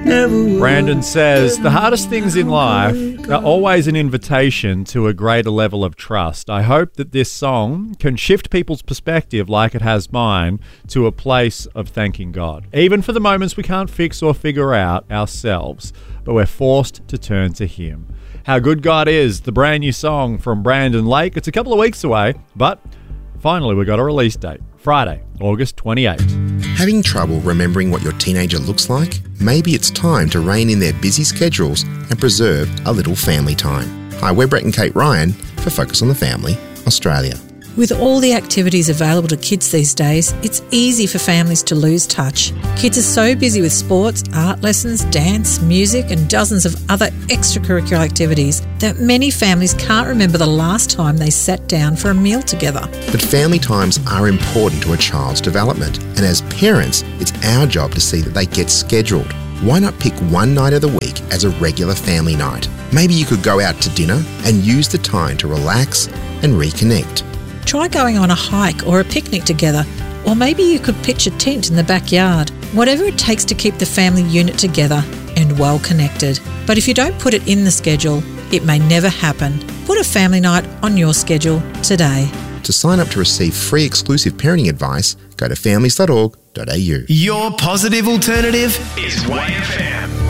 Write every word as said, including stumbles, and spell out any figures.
Brandon says, the hardest things in life are always an invitation to a greater level of trust. I hope that this song can shift people's perspective, like it has mine, to a place of thanking God. Even for the moments we can't fix or figure out ourselves, but we're forced to turn to Him. How Good God Is, the brand new song from Brandon Lake. It's a couple of weeks away, but finally we got a release date. Friday, August twenty-eighth. Having trouble remembering what your teenager looks like? Maybe it's time to rein in their busy schedules and preserve a little family time. Hi, we're Brett and Kate Ryan for Focus on the Family, Australia. With all the activities available to kids these days, it's easy for families to lose touch. Kids are so busy with sports, art lessons, dance, music and dozens of other extracurricular activities that many families can't remember the last time they sat down for a meal together. But family times are important to a child's development, and as parents, it's our job to see that they get scheduled. Why not pick one night of the week as a regular family night? Maybe you could go out to dinner and use the time to relax and reconnect. Try going on a hike or a picnic together, or maybe you could pitch a tent in the backyard. Whatever it takes to keep the family unit together and well connected. But if you don't put it in the schedule, it may never happen. Put a family night on your schedule today. To sign up to receive free exclusive parenting advice, go to families dot org dot a u. Your positive alternative is Y F M.